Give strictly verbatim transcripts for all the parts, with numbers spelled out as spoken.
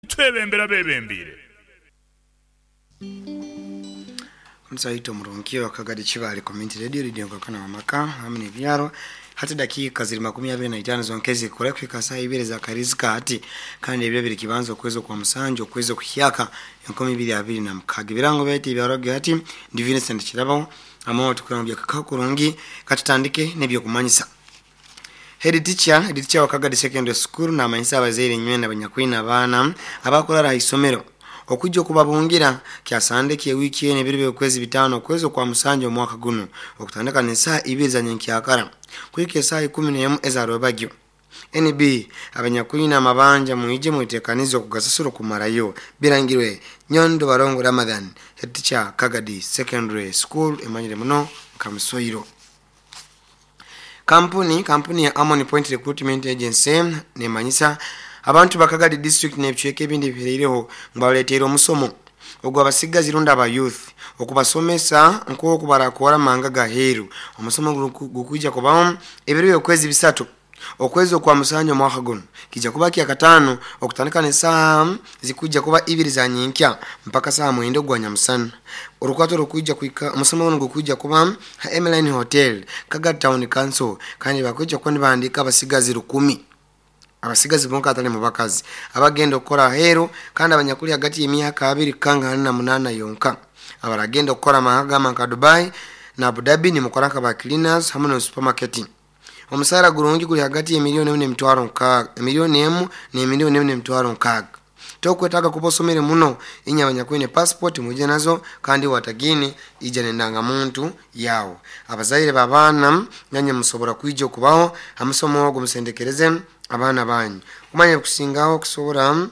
twebembera bebembire Msaito mrunkio wakagadi chivali community radio radio kwa na maka hamni vyaro hati dakika zili makumi abiri na itano zonkezi kure kwika saa ibiri za karizika hati kandi ibyo biri kibanzo kwezo kwa msanjo kwezo kuhyaka yankumi ibiri abiri na mkagi birango beti byaroge hati ndi Vincent Chirabo amao tukurambya kakakurungi katitandike nebyo kumanyisa Head teacher, head teacher wakagadi secondary school na amanyisa abazere nywena abanyakwina abana abakolara isomero okujjo kubabungira kyasande kye wiki ene biri bekwezi bitano kwezo kwa musanjo mwaka guno okutandika nesa ibiza nyenkyakara kwike saa kumi n'emu ezaro bagyo N B abanyakwina amabanja muije mutekanizo kugasasuro kumarayo birangirwe Nyondo Barongo Ramadan head teacher Kagadi secondary school emanyire muno kamusoiro Kampuni, kampuni ya Harmony Point Recruitment Agency nemanyisa abantu bakagadi district nebichweke bindi birereho mbaletero musomo ogwa basiga zirunda aba youth okubasomesa nko kubarakora manga gaheru omusomo gukuja kubaho ebiro kwezi bisatu okwezo kwa musanyo mwaka guno kija kubaki akatano okutandika ne saa zikuja kuba ibiri za nyinkya mpaka saa mwendo gwa nyamusana urukwato rukuja kuika musomo ngo kuja kuba Emeline Hotel Kagadi Town Council kandi bakuja kwandi bandika abasigazi rukumi abasigazi bonka atale mubakazi abagenda okora hero kandi abanyakuli hagati y'emyaka abiri kanga na munana yonka abaragenda okora mahagama ka Dubai na Abu Dhabi ni mukoraka ba cleaners hamwe no supermarketing omusara gurungi kuli hagati ya milioni ine mitwaro nkaga milioni emu ne milioni ine mitwaro nkaga tokwetaka kubosomere muno inya abanyakwine passport muje nazo kandi watagini ijane ndanga muntu yawo abazaire babana nyanye musobora kwijjo kubaho amusomo ogo musendekereze abana banyu kumanya kusingaho kusobora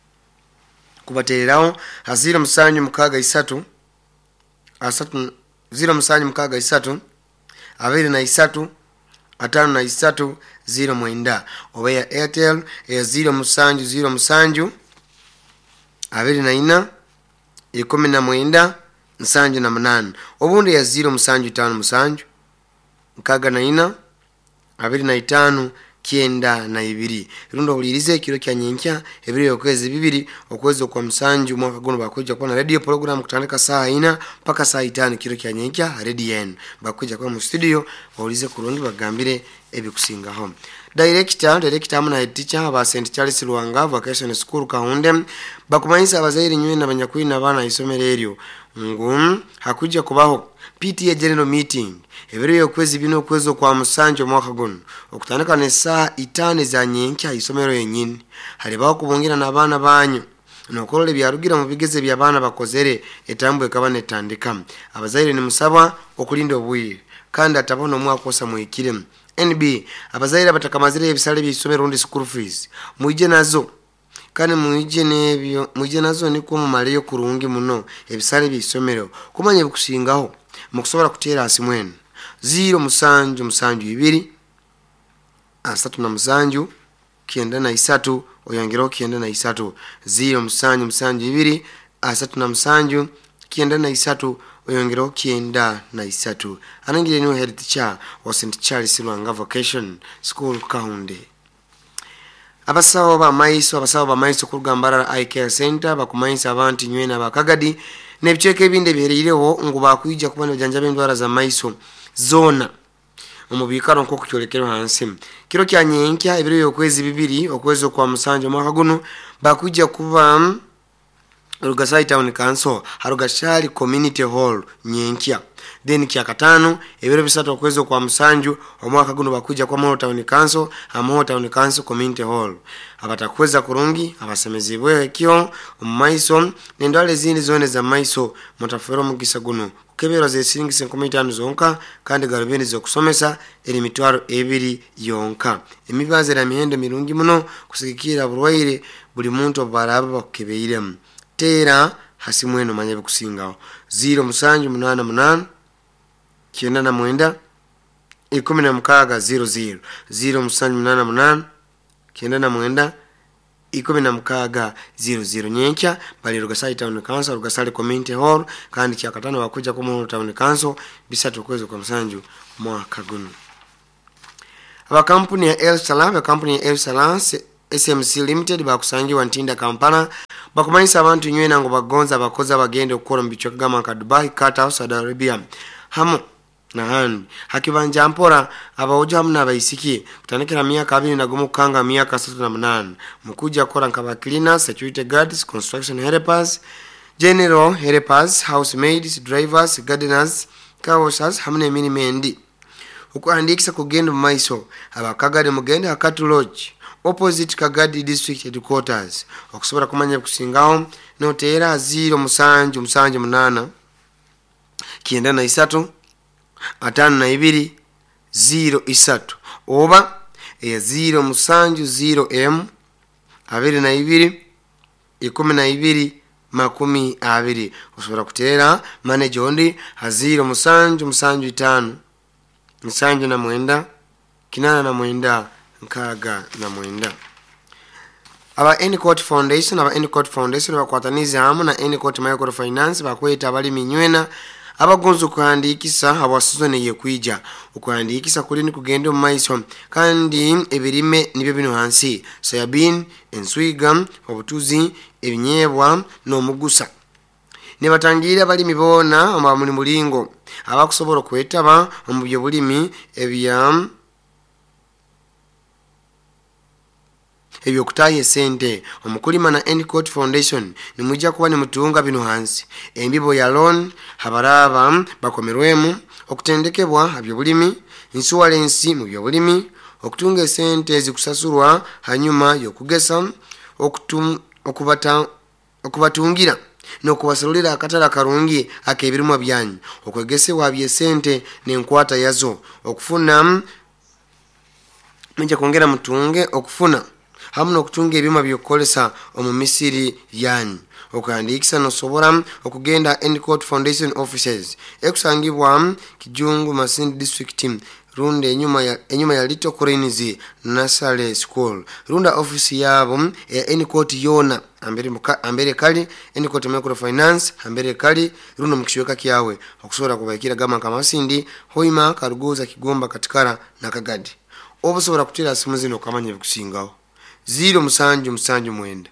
kubatereraho hazira musanyu mukaga isatu asatu zero musanyu mukaga isatu abiri na isatu atano na isatu zero mwenda obeya Airtel ya zero musanju zero musanju abiri na ina ikumi na mwenda nsanju na munana obundi ya zero musanju tano musanju nkaga na ina abiri na itano kienda na ibiri rundo ulirize kilo kya nyenkya ebiri yokwezi bibiri okwezo kwa musanju mwaka guno bakuja kwa radio program kutandika saa ina paka saa itano kilo kya nyenkya radio yen bakuja kwa mu studio waulize kurundi bagambire ebikusinga home director director amuna head teacher aba Saint Charles Luanga Vacation School Kahunde bakumanyisa abazairi nywe na banyakwina bana isomero eryo ngum hakuja kubaho P T A general meeting ebiri yokwezi bino kwezo kwa musanjo mwaka guno okutandika ne saa itano za nyenkya isomero yenyini hari baho kubungira nabana banyu nokorole byarugira mu bigeze byabana bakozere etambwe kabane tandika abazaire ni musaba okulinda obwire kandi atabono mwakosa muikire N B abazaire batakamazire ebisale by'isomero rundi school fees muje nazo kandi muje nebyo muje nazo niko mu maleyo kurungi muno ebisale by'isomero kumanye bukushingaho mukusobora kutera asimwene zero musanju musanju ibiri asatu na musanju kienda na isatu oyangiro kienda na isatu zero musanju musanju ibiri asatu na musanju kienda na isatu oyongero kienda na isatu anangire no head teacher wa Saint Charles Luanga Vocation School Kahunde abasawo ba maiso abasawo ba maiso kugambara eye care center bakumayisa abantu nywena bakagadi nebicheke binde byerereho ngo bakwija kubana bujanja b'indwara za maiso zona umubikaro nko kucyolekero hansi kiro kya nyenkya ibiro yokwezi bibiri okwezo kwa musanjo mwaka guno bakwija kuba Rugasai Town Council Harugashali Community Hall nyenkya then kya katano ebiro bisatu okwezo kwa musanju omwaka guno bakuja kwa Moro Town Council Moro Town Council Community Hall abatakweza kurungi abasemezibwe kyo omaiso nendale zindi zone za maiso mutafero mugisa guno kebero ze siringi enkumita zonka kandi garubeni zo kusomesa eri mitwaro ebiri yonka emibazera mihendo mirungi muno kusikikira burwaire buli muntu baraba bakebeire tera hasimweno manye kusingaho zero musanju munana munana kienda na mwenda ikumi na mkaga zero zero zero musanju munana munana kienda na mwenda ikumi na mkaga zero zero nyenkya bali Rugasai Town Council Rugasai Community Hall kandi kya katano bakuja ku Moro Town Council bisatu kwezo kwa musanju mwaka guno aba kampuni ya El Salam ya kampuni ya El Salam S M C Limited bakusangibwa Ntinda Kampala bakumanyisa abantu nywena ngo bagonza bakoza bagende okukola mu bichwa kagama ka Dubai, Qatar, Saudi Arabia hamu na handi hakibanja mpora abaoja hamna abaisiki kutandikira miaka abiri na gumu kanga miaka tatu na munane mukuja kora nkaba cleaners, security guards, construction helpers, general helpers, housemaids, drivers, gardeners, car washers hamne mini mendi ukuandikisa kugenda mu maiso abakagade mugende Akatu Lodge opposite Kagadi district headquarters okusobora kumanya kusingaho notera zero musanju musanju munana kienda na isatu atano na ibiri zero isatu oba ya zero musanju zero m abiri na ibiri ikumi na ibiri makumi abiri osobola kutera manager ondi ha zero musanju musanju itano musanju na mwenda kinana na mwenda nkaga na mwenda. Aba Endcourt Foundation aba Endcourt Foundation bakwataniza hamu na Endcourt Microfinance bakweta bali minywena abagonzo kuhandikisa abasuzone ye kwija ukuhandikisa kuli ni kugenda mu maiso kandi ebirime nibyo bino hansi soyabin enswiga obutuzi ebinyebwa no mugusa ne batangira bali mibona amba muri mulingo abakusobora kwetaba mu byo bulimi ebyam ebyo kutaye sente omukulima na Endcourt Foundation nimujja kuba ne mutunga bino hansi embibo ya loan habaraba bakomerwemu okutendekebwa abyo bulimi insurance mu byo bulimi okutunga sente zikusasurwa hanyuma yokugesa okutum okubata okubatungira no kubasalulira akatala karungi akebirimo byanyu okwegesewa bye sente n'enkwata yazo okufuna mujja kongera mutunge okufuna hamno okutunga ebyuma byokolesa omu Misiri yanyu okandikisa no sobora okugenda Endcourt Foundation offices ekusangibwa Kijungu Masindi district runde enyuma ya enyuma ya Little Cranes Nursery School runda office yabo ya Endcourt yona ambere muka, ambere kali Endcourt Microfinance ambere kali runo mukishiweka kiawe okusobora kubakira gama kama Masindi Hoima Karugoza Kigomba Katikara na Kagadi obusobora kutira simu zino kamanye bikusingaho zero musanju musanju mwenda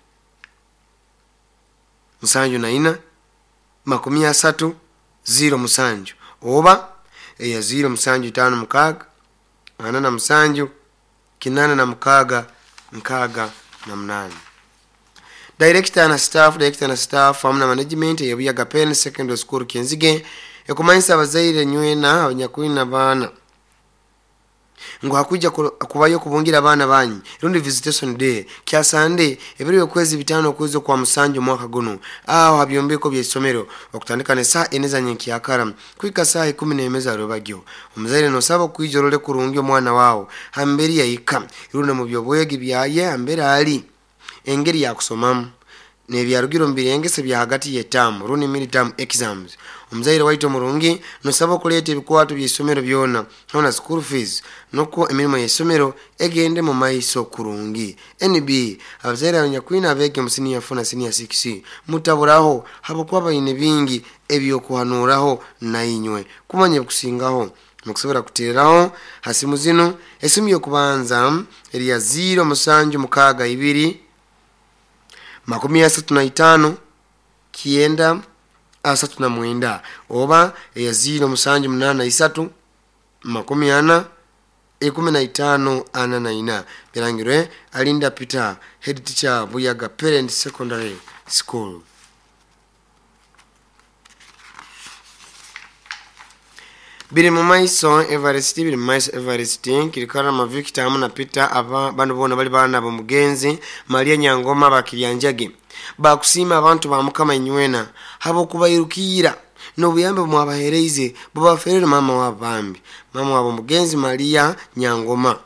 musanju na ina makumi asatu zero musanju oba eya zero musanju tano mukaga ana na musanju kinana na mukaga nkaga na mnane. Director na staff director na staff amna management ya Gapen Secondary School Kenzige ekumanyisa abazaire nywena abanyakwina bana ngo hakuja kubayo kubungira abana banyi rundi visitation day kya Sunday ebiri kwezi bitano kuzo kwa musanju mwaka guno aho habyombeko byesomero okutandika ne saa eneza nyinki yakara kwika saa kumi n'emeza robagyo omuzaire no sabo kwijorole kurungi omwana wao hamberi yayika rundi mu byobwegi byaye ambera ali engeri ya kusomamu nebyarugiro mbirengese bya hagati yetamu runi midterm exams omuzaire waito murungi no sabo kuleta ebikwatu byesomero byona hona school fees noko emirimo yesomero egende mu maiso kurungi. N B abazaire abanyakwina abeke musini yafuna senior six mutaburaho habokwa bayine bingi ebyo kuhanuraho nayinywe kumanye kusingaho mukusobora kutereraho hasimu zino esimu yo kubanza eriya zero musanju mukaga ibiri makumi asatu na itano kienda asatu na mwenda oba ya zero musanju munana isatu makumi ana ikumi na itano ana na ina birangirwe Alinda Peter head teacher Buyaga Parent Secondary School. Biri mu maiso Everest biri mu maiso Everest kirikara ma Victor amuna Peter aba bandu bona bali bana bo mugenzi Maria Nyangoma bakiryanjage bakusima abantu bamukama inywena habo kubayirukira no buyambe mu abahereze baba ferere mama wabambi mama wabo mugenzi Maria Nyangoma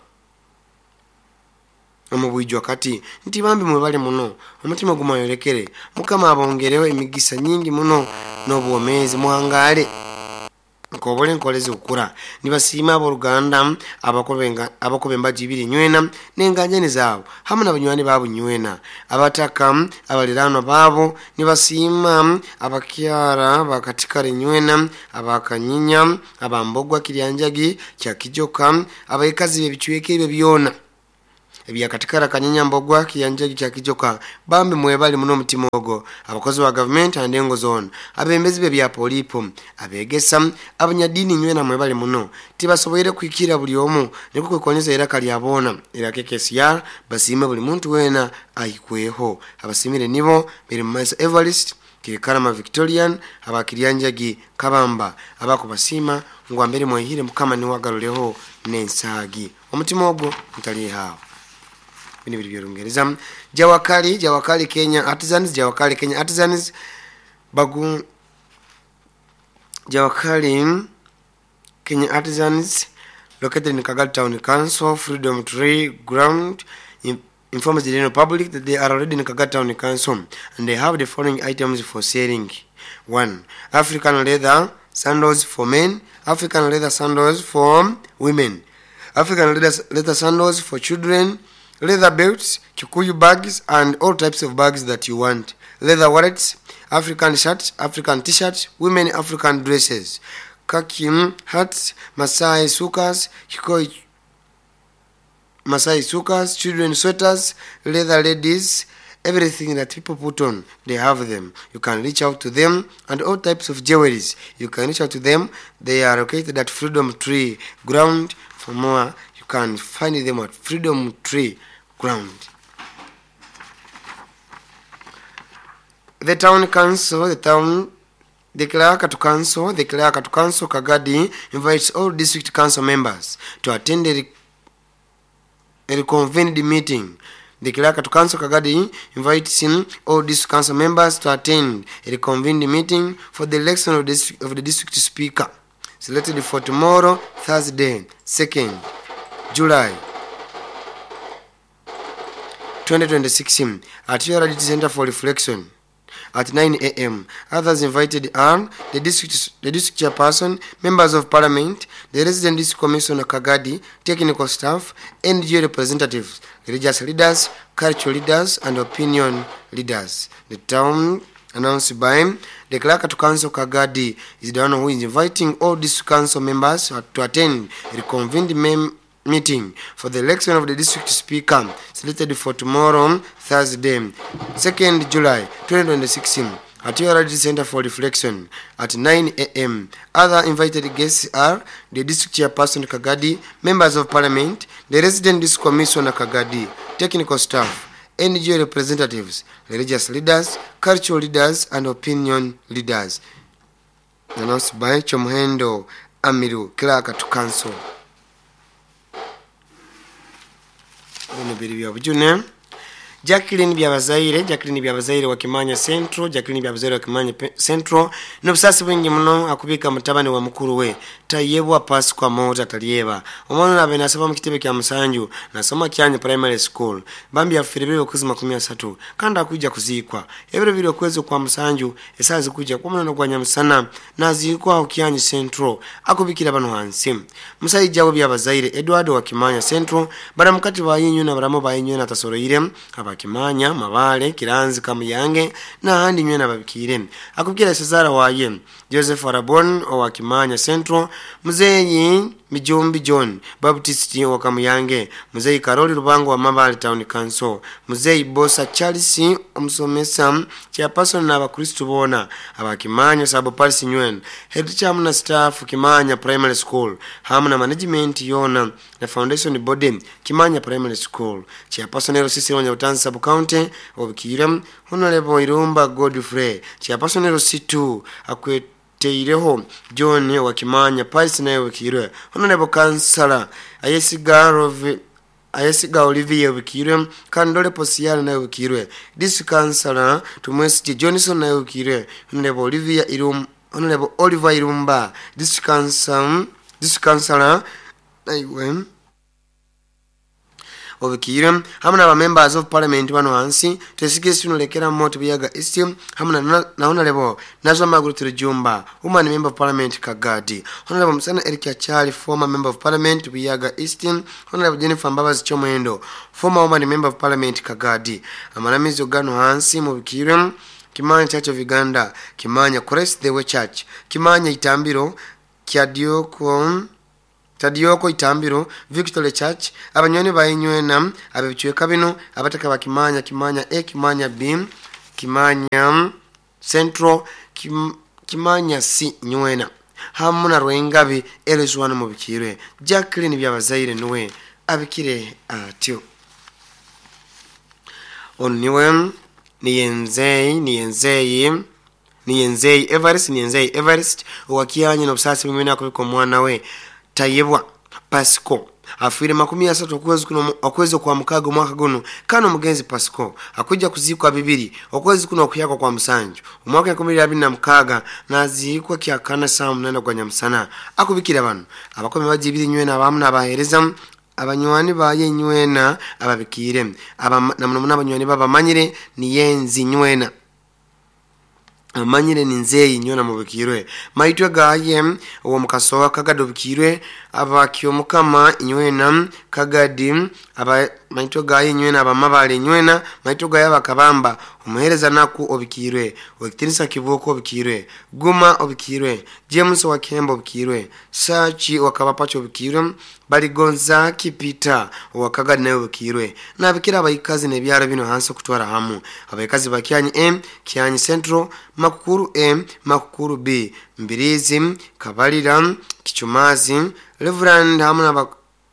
omubwijwa kati nti bambi mwe bali muno omutima gumayorekere mukama abongereho emigisa nyingi muno no bwomezi muhangale nkobole nkoleze ukura nibasima abo Ruganda abakobenga abakobemba jibiri nywena nenganje nizabo hamwe n'abanywani babo nywena abataka abalirano babo nibasima abakyara bakatikare nywena abakanyinya abambogwa kiryanjagi kya kijoka abayikazi bebichweke byo byona ebya katikara kanyanya mbogwa kiyanja kya kijoka bambi mwebali muno mutimogo abakozi wa government andengo zone abembezi be bya polipo abegesa abanyadini nywena mwebali muno tibasoboyere kwikira buli omu niko kwekonyeza era kali abona era kekesi ya basime buli muntu wena ayikweho abasimire nibo biri Maisa Evarist Kirikarama Victorian abakiryanjagi kabamba abako basima ngwambere mwehire mukama ni wagaruleho nensagi omutimogo mutali hawo bini biri byolungereza Jawakali Jawakali Kenya Artisans Jawakali Kenya Artisans bagu Jawakali Kenya Artisans located in Kagali Town Council Freedom Tree Ground informs the general public that they are already in Kagali Town Council and they have the following items for selling. one. African leather sandals for men, African leather sandals for women, African leather, leather sandals for children, leather belts, Kikuyu bags and all types of bags that you want, leather wallets, African shirts, African t-shirts, women African dresses, Kakim hats, Masai sukas, Kikoi Masai sukas, children sweaters, leather ladies, everything that people put on, they have them. You can reach out to them and all types of jewelries. You can reach out to them. They are located at Freedom Tree Ground. For more, you can find them at Freedom Tree Ground. The town council, the town, the clerk to council, the clerk to council Kagadi invites all district council members to attend the a reconvened meeting. The clerk to council Kagadi invites him all district council members to attend a reconvened meeting for the election of the district, of the district speaker selected for tomorrow, Thursday, second July twenty twenty-six at your Center for Reflection at nine a m Others invited are the district, the district chairperson, members of parliament, the resident district commissioner Kagadi, technical staff, N G O representatives, religious leaders, cultural leaders, and opinion leaders. The town announced by the clerk to council Kagadi is the one who is inviting all district council members to attend a reconvened mem- meeting for the election of the district speaker selected for tomorrow, Thursday, second July twenty twenty-six at your Center for Reflection at nine a m Other invited guests are the district chairperson Kagadi, members of parliament, the resident district commissioner Kagadi, technical staff, N G O representatives, religious leaders, cultural leaders, and opinion leaders. Announced by Chomhendo Amiru, clerk to council. Jacqueline Byabazaire, Jacqueline Byabazaire wa Kimanya Central, Jacqueline Byabazaire wa Kimanya Central. N'obusasi bwingi muno akubika mutabani wa mukuru we. Tayebwa pass kwa mota talieba. Omwana nabe nasaba mu kitebe kya Musanju, nasoma kyanye primary school. Bambi afiribire okuzi makumi asatu. Kanda akujja kuziikwa. Ebiro biro kwezo kwa Musanju, esazi kujja kwa mwana gwa Nyamusana, naziikwa okyanye Central. Akubikira bano hansi. Musayijja wo Byabazaire Edward wa Kimanya Central, baramukati bayinyu na baramo bayinyu na tasoroire. Abakimanya Mabale Kiranzi Kamuyange na handi nywena babikire akubwira Cesara waye Joseph Arabon wa Kimanya Central, Muzeyi Mijumbi John Baptist wa Kamuyange, Muzeyi Karoli Rubango wa Mabale Town Council, Muzeyi Bosa Charles omusomesa chairperson na abakristo bona abakimanya sabo Paris Nywen, head chairman na staff Kimanya Primary School, hamna management yona na foundation body Kimanya Primary School, chairperson ero sisi wanya Utansi Sub County obikira Honorable Irumba Godfrey, chairperson ero C two akwe Teireho John wa Kimanya Paris na wikire Honorable Councillor Ayesiga Rove Ayesiga Olivier wikire Kandole Posial na wikire District Councillor Tumwesi Johnson na wikire Honorable Olivier Irum Honorable Oliver Irumba District Councillor District Councillor Aiwem obikire hamna ba members of parliament bano hansi tesigesi nolekera moto biyaga east hamna na honorable Nazwa Maguru Jumba woman member of parliament Kagadi, Honorable Musana Erika Chali former member of parliament biyaga east, Honorable Jennifer Mbabazi Chomwendo former woman member of parliament Kagadi. Amanamizi ogano hansi mu bikire Kimanya Church of Uganda, Kimanya Christ the Way Church, Kimanya Itambiro Kyadioko Tadioko Itambiro Victory Church abanyoni bainywena abebichweka bino abataka bakimanya kimanya A kimanya B kimanya Central kim, kimanya C nywena hamuna Rwengabi Elizwana mu bikirwe Jacqueline byabazaire niwe abikire atyo Oniwe niyenzei niyenzei niyenzei Everest niyenzei Everest wakianye no busasi bimena kubiko mwana we Tayebwa Pasco afire makumi asatu okwezi kuno okwezi kwa mukago mwaka guno kano mugenzi Pasco akujja kuzikwa bibiri okwezi kuno okuyako kwa musanju umwaka kumiri abiri na mukaga nazikwa kya kana saa munana gwa nyamusana akubikira bano abakomi bajibiri nywena abamu nabahereza abanywani baye nywena ababikire aba namuno n'abanywani babamanyire ni yenzi nywena amanyire ninzeyi nyona mu bikirwe maitwe gaye uwo mukasowa kagado bikirwe abakyo mukama nywena kagadi aba maitwe gaye nywena abamabale nywena maitwe gaye bakabamba umuhereza naku obikirwe wekitinisa kiboko obikirwe guma obikirwe James wa Kembo obikirwe Sachi wakabapacho obikirwe baligonza kipita wakagadi nayo obikirwe nabikira abayikazi nebyaro bino hanso kutwara hamu abayikazi bakyanyi M kyanyi Central Makukuru M Makukuru B Mbirizi Kabalira Kichumazi Reverend hamuna bak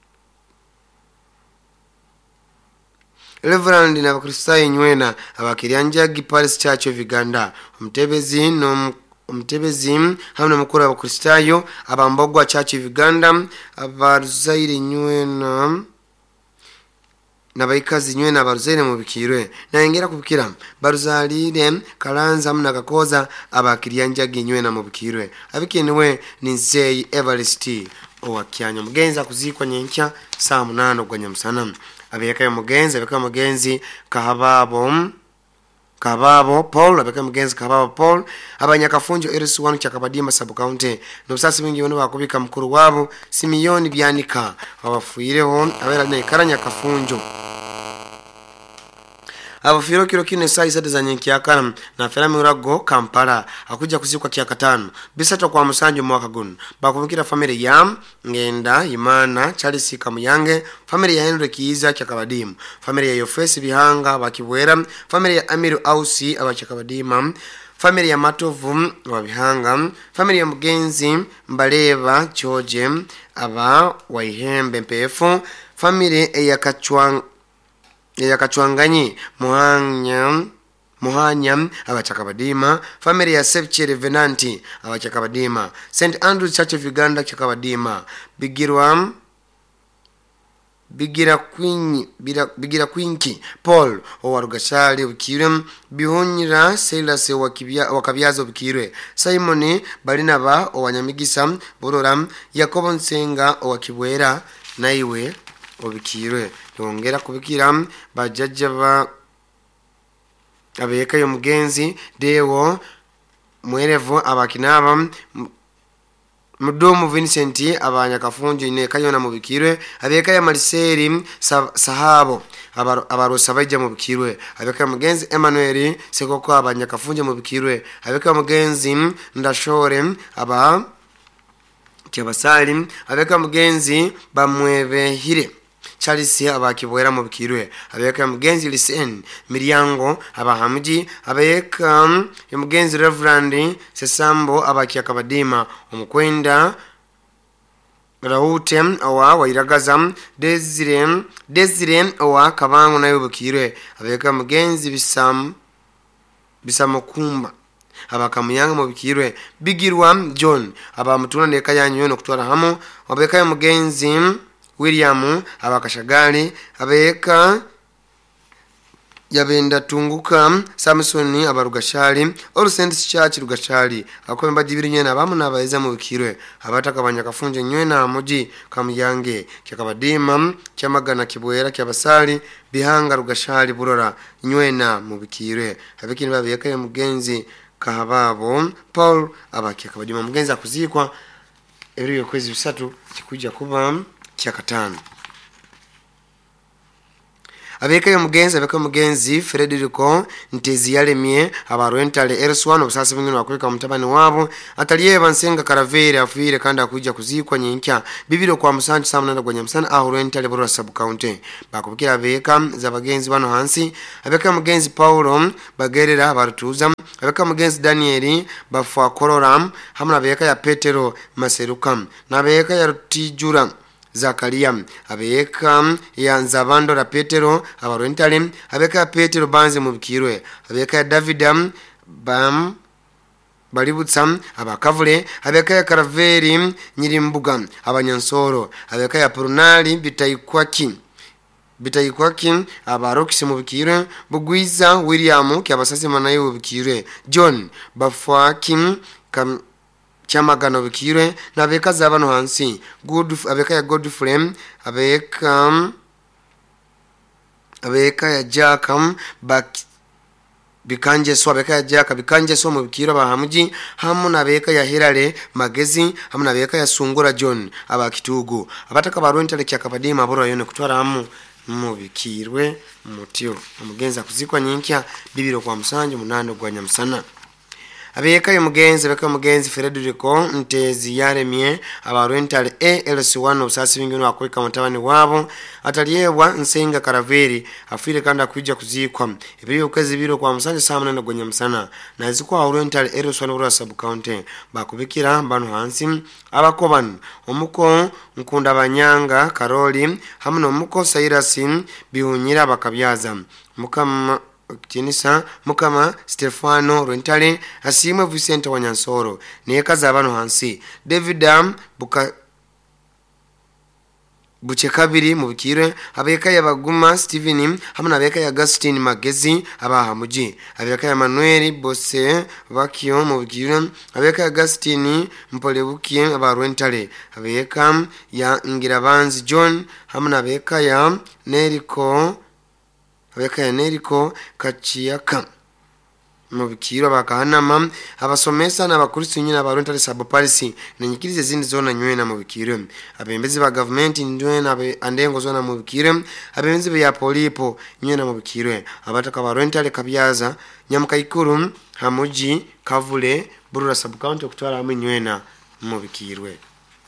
Reverend na bakristayo nywena abakirianja Giparis Church of Uganda umtebezi no umtebezi hamuna mukuru abakristayo abambogwa Church of Uganda abaruzaire nywena nabaikazi nywena abaruzaire mu bikirwe nayengera kubikira baruzalire kalanza muna gakoza abakirianja nywena mu bikirwe abikinwe ninzei Everest owakyanya mugenza kuzikwa nyenkya saa munana gwa nyamusana abeka mugenzi abeka mugenzi kahababo kababo Paul abeka mugenzi kababo Paul abanyakafunjo Eris one cyakabadima sub county nobusasi bingi bono bakubika mukuru wabo Simiyoni byanika abafuireho abera ne karanya kafunjo abafiro kiro kine sai sade za nyenki yakana na ferami urago Kampala akuja kuzikwa kya katano bisata kwa musanjo mwaka guno bakubikira family ya ngenda Imana Charles Kamuyange family ya Henry Kiza cyakabadimu family ya Yofesi Bihanga bakibwera family ya Amiru Ausi abachakabadima family ya Matovu wa Bihanga family ya Mugenzi Mbaleva Choje aba Waihembe Mpefu family ya Kachwang ya Kachwanganyi Muhanya Muhanya abachakabadima family ya Sevche Revenanti abachakabadima Saint Andrew Church of Uganda chakabadima bigirwa bigira Queen bigira Quinki Paul owarugashali ukirem bihonyira Silas wakibya wakabyazo bikirwe Simon Barinaba owanyamigisa Bororam Yakobo Nsenga owakibwera naiwe obikirwe yongera kubikira bajajja ba abeka yo mugenzi dewo mwerevo abakinaba Mudomu Vincent abanya kafunjo ine kayona mu bikirwe abeka ya Marcel Sahabo abarosa bajja mu bikirwe abeka mugenzi Emmanuel Sekoko abanya kafunjo mu bikirwe abeka mugenzi Ndashore aba cyabasali abeka mugenzi bamwebe hire Charles abakibwera mu bikirwe abeka mugenzi Lisen Miryango abahamji abeka mugenzi Reverend Sesambo abakiyakabadima umukwenda Raute owa wairagaza Desire Desire owa kabango nayo bikirwe abeka mugenzi Bisam Bisamukumba abakamuyanga mu bikirwe bigirwa John abamutuna neka yanyu no kutwara hamo abeka mugenzi William abakashagali abeka yabenda tunguka Samson abarugashali All Saints Church rugashali akomba jibiri nyena bamu nabaeza mu bikirwe abataka banyakafunje nywena muji Kamuyange cyakabadima cyamagana kibwera cyabasali Bihanga rugashali Burora nywena mu bikirwe abikini babeka ya mugenzi Kahababo Paul abakiyakabadima mugenzi akuzikwa ebiri kwezi bisatu kikuja kuba kya katano abeka y'omugenzi abeka y'omugenzi Frederico Ntezi yalemye abarwentale L S one obusasi bwingino bakweka mutabani wabo ataliye Nsenga Karaveri afuire kandi akujja kuzikwa nyinkya bibiro kwa musanju samunana gwa nyamsana aho rwentale Burura sub county bakubikira abeka z'abagenzi bano hansi abeka y'omugenzi Paulo bagerera barutuza abeka y'omugenzi Danieli bafwa kororam hamna abeka ya Petero Maserukam na abeka ya Rutijura Zakaria abeka ya Nzabando la Petero abarwentale abeka ya Petero banze mu bikirwe abeka ya Davidam bam Balibutsa abakavule abeka ya Karaveri Nyirimbuga abanyansoro abeka ya Purnali bitayikwaki bitayikwaki abarokisi mu bikirwe Bugwiza William kyabasasi manayo mu bikirwe John Bafwakim kam Chamagano bikirwe nabeka zabano hansi good abeka ya Godfrey abeka abeka ya Jakam bak bikanje so abeka ya Jaka bikanje so mu bikirwe bahamuji hamu nabeka ya Hirale Magezi hamu nabeka ya Sungura John abakitugu abataka barwentale kyakapadima boro yone kutwara hamu mu bikirwe mutyo umugenza kuzikwa nyinkya bibiro kwa musanju munano gwa nyamsana abeka y'omugenzi abeka y'omugenzi Frederico Ntezi yaremye abarwentale A L S one obusasi bwingino akweka mutabani wabo ataliyebwa Nsenga Karaveri afire kandi akujja kuzikwa ebiriyo kwezi biro kwa musanju samunana gwa nyamsana nazikwa abarwentale L S one Burura sub county bakubikira bano hansi abakoban omuko Nkunda Banyanga Karoli hamwe omuko Cyrus bihunyira bakabyaza mukama Tinisa mukama Stefano Rwentale asimwe Vicente Wanyansoro nekaza abantu hansi Davidam buka buche kabiri mu bikire abeka ya Baguma Steven hamwe nabeka ya Agustin Magezi abahamuji abeka ya Manuel Bose bakio mu bikire abeka ya Agustin Mpolebuki abarwentale abeka ya Ngirabanzi John hamwe nabeka ya Neriko abeka ya Neriko Kachiyaka mu bikiro bakahanama abasomesa n'abakuristo nyina abarwentale sub policy nenyikirize zindi zona nywena mu bikiro abembezi ba government ndwena abe andengo zona mu bikiro abembezi ya polipo nywena mu bikiro abataka barwentale kabyaza Nyamukayikuru hamuji Kavule Burura sub county okutwara mu nywena mu bikirwe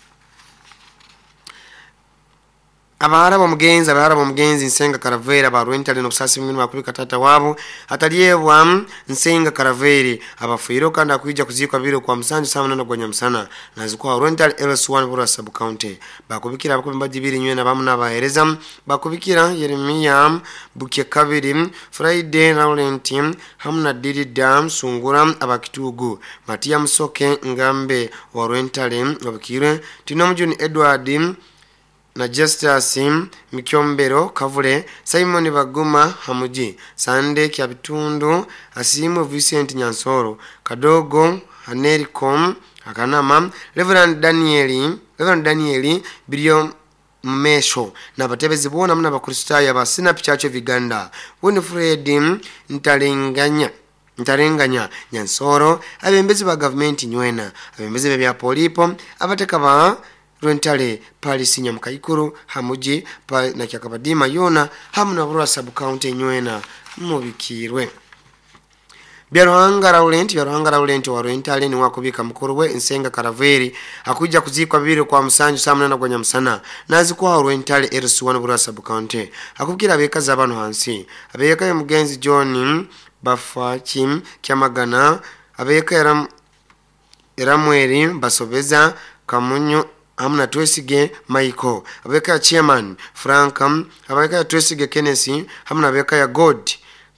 abahara bamugenzi abahara bamugenzi Nsenga Karaveri abarwentale n'obusasi bwingino bakubika tata wabo ataliyebwa Nsenga Karaveri abafuiro kandi akwijja kuzikwa biro kwa musanju samunana gwa nyamsana nazikwa abarwentale L S one Burura sub county bakubikira abakubimba dibiri nywena bamu nabahereza bakubikira Yeremia Buke kabiri Friday Laurent hamna Didi Dam Sungura abakitugu Matia Musoke Ngambe warwentale abakire Tinomjuni Edward na Justus Mikyombero Kavule Simon Baguma Hamuji Sande Kyabitundu Asimu Vicent Nyansoro Kadogo Hanericom Akanama Reverend Danieli Reverend Danieli Bilio Mmesho na batebezi bona mna bakristaya basina pichacho viganda Winfred Ntalenganya Ntarenganya Nyansoro abembezi ba government nywena abembezi bya polipo abateka ba Rwentale Palisi Nyamukayikuru hamuji pa na kyakabadima yona hamuna Burura sub county nywena mu bikirwe Byaruhanga Laurent Byaruhanga Laurent wa Rwentale ni wakubika mukuru we Nsenga Karaveri akujja kuzikwa bibiri kwa musanju samunana gwa nyamsana nazikwa Rwentale L S one Burura sub county akubikira abeka zabano hansi abeka y'omugenzi John Bafwakim Kyamagana abeka yaram Eramweri Basobeza Kamunyo amna Twesige Michael abeka ya chairman Frankam abeka ya Twesige Kennedy hamna abeka ya God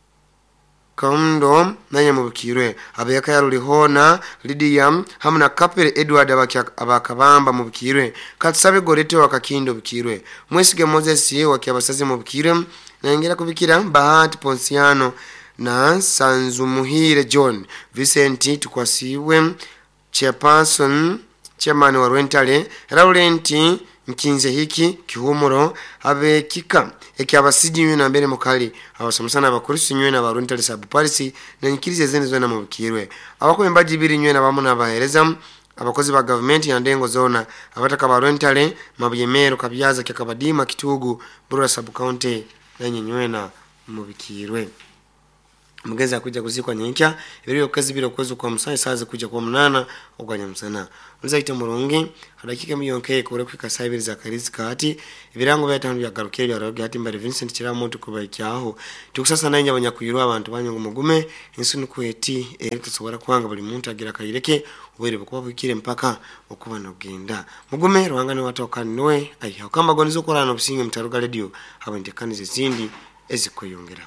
Kaundo nanye mu bikirwe abeka ya Rulihona Lydia hamna Kapere Edward abakabamba mu bikirwe katsabe Gorete wakakindo bikirwe Mwesige Moses wakiabasazi mu bikirwe naengera kubikira Bahati Ponsiano na Sanzumuhire John Vincent tukwasiwe Chairperson Chairman wa Rwentale Laurent Nkinze hiki Kihumuro abe kika eki abasiji nywena mbere mukali abasomusana abakuristo nywena ba Rwentale sub policy na nyikirize zene zona mu bikirwe abakomemba jibiri nywena bamuna bahereza abakozi ba government ya ndengo zona abataka ba Rwentale mabuyemero kabyaza kyakabadima kitugu Burura sub county nanyi nywena mubikirwe. Mugezi akujja kuzikwa nyenkya ebiro okazi biro kwezo kwa musai saze kujja kwa munana ogwanya musana. Nzaite mulungi adakika miyonke kure kwika ibiri za karizi kati ibirango byatanu byagarukira byaraga ati mbere Vincent Kiramuntu kuba icyaho tukusasa nanye abanyakuyirwa abantu banyu ngo mugume insunu kweti eri tusobora kwanga buli muntu agira kayireke ubere kuba bukire mpaka okuba nogenda mugume rwangane watokani noe ayi akamba gonizo korana obusinge mutaruga radio abendekanize zindi ezikoyongera.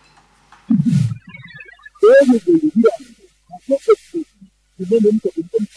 Ele